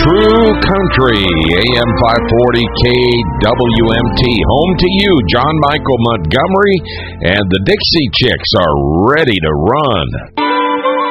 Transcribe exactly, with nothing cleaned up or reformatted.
True Country, A M five forty K W M T. Home to you, John Michael Montgomery, and the Dixie Chicks are ready to run.